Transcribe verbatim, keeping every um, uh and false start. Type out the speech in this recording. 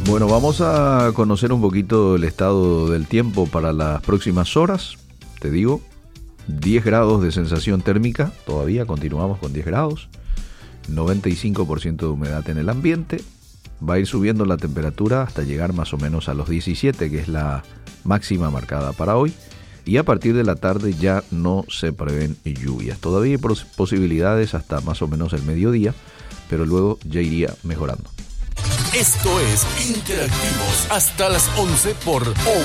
Bueno, vamos a conocer un poquito el estado del tiempo para las próximas horas. Te digo, diez grados de sensación térmica, todavía continuamos con diez grados, noventa y cinco por ciento de humedad en el ambiente. Va a ir subiendo la temperatura hasta llegar más o menos a los diecisiete, que es la máxima marcada para hoy. Y a partir de la tarde ya no se prevén lluvias. Todavía hay posibilidades hasta más o menos el mediodía, pero luego ya iría mejorando. Esto es Interactivos hasta las once por